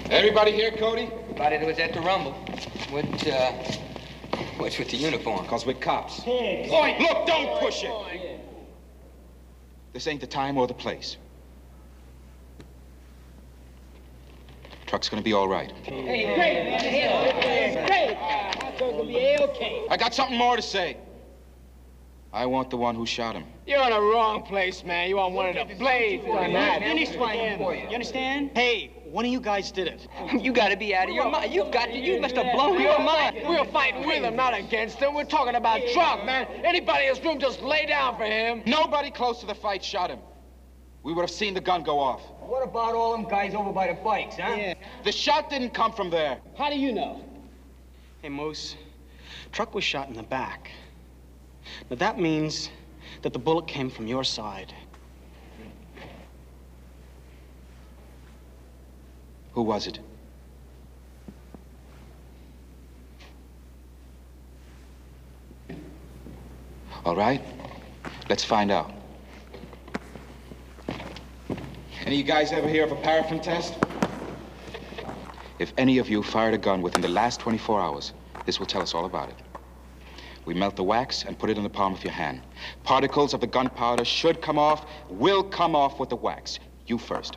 Everybody here, Cody? Everybody that was at the Rumble. What's with the uniform? Because we're cops. Hey, Point! Look, don't push it! This ain't the time or the place. Truck's gonna be all right. Hey, great, man. Hey, great. Hot dog's gonna be A-okay. I got something more to say. I want the one who shot him. You're in the wrong place, man. You want one of the blades. Finish one for you. You understand? Hey, one of you guys did it. You gotta be out of your mind. You must have blown your mind. We're fighting with him, not against him. We're talking about Truck, man. Anybody in this room just lay down for him. Nobody close to the fight shot him. We would have seen the gun go off. What about all them guys over by the bikes, huh? Yeah. The shot didn't come from there. How do you know? Hey, Moose, Truck was shot in the back. Now, that means that the bullet came from your side. Who was it? All right, let's find out. Any of you guys ever hear of a paraffin test? If any of you fired a gun within the last 24 hours, this will tell us all about it. We melt the wax and put it in the palm of your hand. Particles of the gunpowder should come off, will come off with the wax. You first.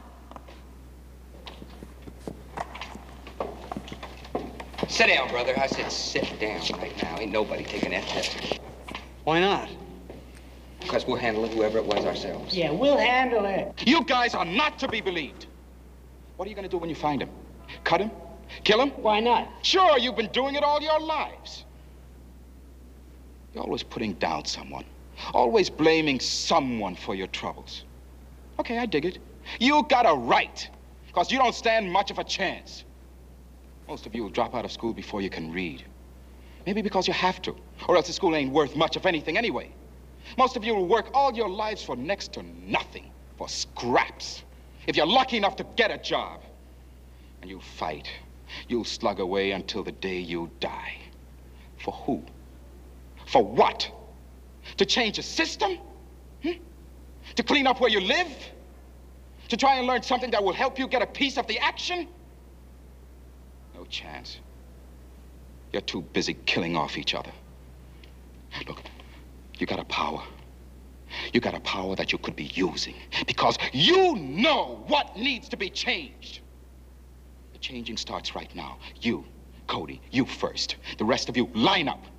Sit down, brother. I said sit down right now. Ain't nobody taking that test. Why not? Because we'll handle it, whoever it was, ourselves. Yeah, we'll handle it. You guys are not to be believed. What are you going to do when you find him? Cut him? Kill him? Why not? Sure, you've been doing it all your lives. You're always putting down someone. Always blaming someone for your troubles. Okay, I dig it. You got a right, because you don't stand much of a chance. Most of you will drop out of school before you can read. Maybe because you have to, or else the school ain't worth much of anything anyway. Most of you will work all your lives for next to nothing, for scraps. If you're lucky enough to get a job. And you'll fight. You'll slug away until the day you die. For who? For what? To change a system? To clean up where you live? To try and learn something that will help you get a piece of the action? No chance. You're too busy killing off each other. Look, you got a power. You got a power that you could be using because you know what needs to be changed. The changing starts right now. You, Cody, you first. The rest of you, line up.